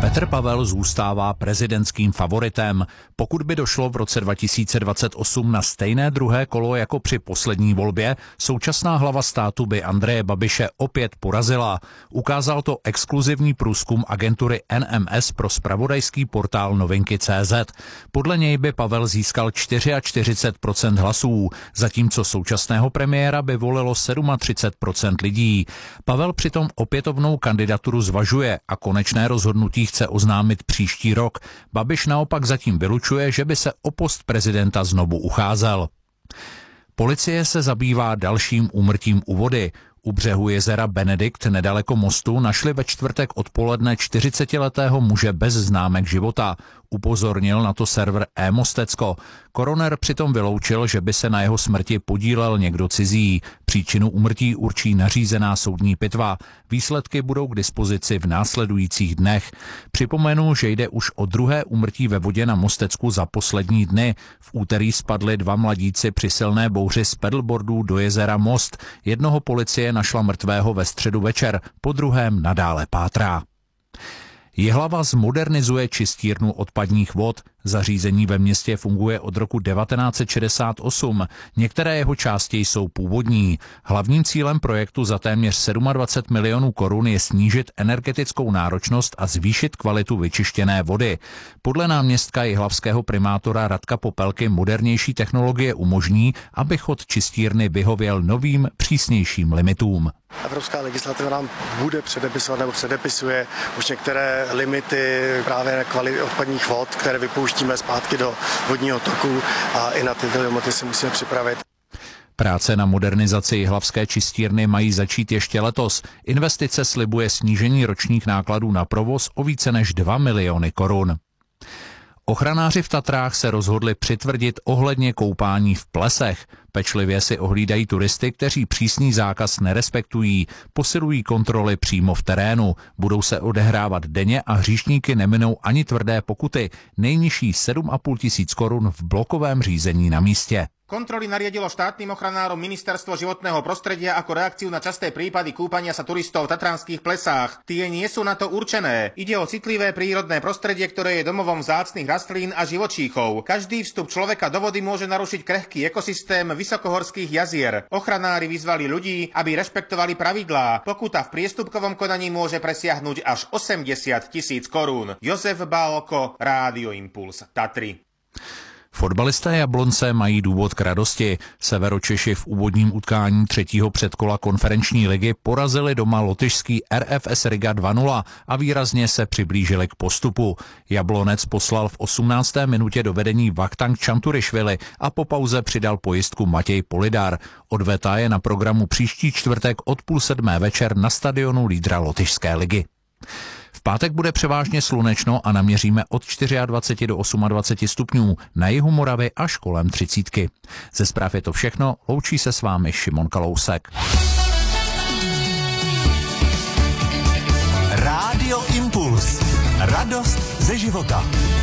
Petr Pavel zůstává prezidentským favoritem. Pokud by došlo v roce 2028 na stejné druhé kolo jako při poslední volbě, současná hlava státu by Andreje Babiše opět porazila. Ukázal to exkluzivní průzkum agentury NMS pro zpravodajský portál Novinky.cz. Podle něj by Pavel získal 44% hlasů, zatímco současného premiéra by volilo 37% lidí. Pavel přitom opětovnou kandidaturu zvažuje a konečné rozhodnutí chce oznámit příští rok. Babiš naopak zatím vylučuje, že by se o post prezidenta znovu ucházel. Policie se zabývá dalším úmrtím u vody. U břehu jezera Benedikt nedaleko mostu našli ve čtvrtek odpoledne 40letého muže bez známek života. Upozornil na to server eMostecko. Koroner přitom vyloučil, že by se na jeho smrti podílel někdo cizí. Příčinu úmrtí určí nařízená soudní pitva. Výsledky budou k dispozici v následujících dnech. Připomenu, že jde už o druhé úmrtí ve vodě na Mostecku za poslední dny. V úterý spadli 2 mladíci při silné bouři z pedalboardů do jezera Most. Jednoho policie našla mrtvého ve středu večer, po druhém nadále pátrá. Jihlava zmodernizuje čistírnu odpadních vod. Zařízení ve městě funguje od roku 1968. Některé jeho části jsou původní. Hlavním cílem projektu za téměř 27 milionů korun je snížit energetickou náročnost a zvýšit kvalitu vyčištěné vody. Podle náměstka jihlavského primátora Radka Popelky modernější technologie umožní, aby chod čistírny vyhověl novým, přísnějším limitům. Evropská legislativa nám bude předepisovat nebo předepisuje už některé limity právě kvality odpadních vod, které vypouštíme zpátky do vodního toku a i na tyto limity si musíme připravit. Práce na modernizaci jihlavské čistírny mají začít ještě letos. Investice slibuje snížení ročních nákladů na provoz o více než 2 miliony korun. Ochranáři v Tatrách se rozhodli přitvrdit ohledně koupání v plesech. Pečlivě si ohlídají turisty, kteří přísný zákaz nerespektují, posilují kontroly přímo v terénu. Budou se odehrávat denně a hříšníky neminou ani tvrdé pokuty, nejnižší 7,5 tisíc korun v blokovém řízení na místě. Kontroly nariadilo štátnym ochranárom Ministerstvo životného prostredia ako reakciu na časté prípady kúpania sa turistov v tatranských plesách. Tie nie sú na to určené. Ide o citlivé prírodné prostredie, ktoré je domovom vzácnych rastlín a živočíchov. Každý vstup človeka do vody môže narušiť krehký ekosystém vysokohorských jazier. Ochranári vyzvali ľudí, aby rešpektovali pravidlá. Pokuta v priestupkovom konaní môže presiahnuť až 80 000 korún. Jozef Bálko, Rádio Impuls, Tatry. Fotbalisté Jablonce mají důvod k radosti. Severočeši v úvodním utkání 3. předkola konferenční ligy porazili doma lotyšský RFS Riga 2-0 a výrazně se přiblížili k postupu. Jablonec poslal v 18. minutě do vedení Vakhtang Čanturišvili a po pauze přidal pojistku Matěj Polidar. Odveta je na programu příští čtvrtek od 6:30 večer na stadionu lídra lotyšské ligy. V pátek bude převážně slunečno a naměříme od 24 do 28 stupňů, na jihu Moravy až kolem 30. Ze zpráv je to všechno, loučí se s vámi Šimon Kalousek. Rádio Impuls. Radost ze života.